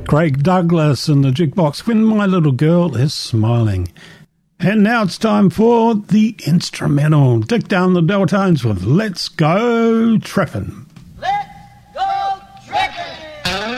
Craig Douglas in the jukebox when my little girl is smiling. And now it's time for the instrumental. Dick Down the Bell Tones with Let's Go Triffin'.